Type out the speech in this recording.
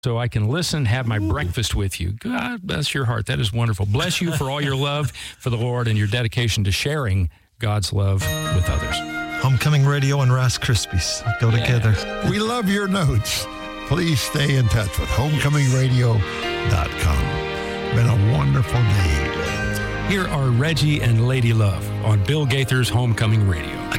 so I can listen, have my breakfast with you. God bless your heart. That is wonderful. Bless you for all your love for the Lord and your dedication to sharing God's love with others. Homecoming Radio and Rice Krispies go together. We love your notes. Please stay in touch with homecomingradio.com. Been a wonderful day. Here are Reggie and Lady Love on Bill Gaither's Homecoming Radio.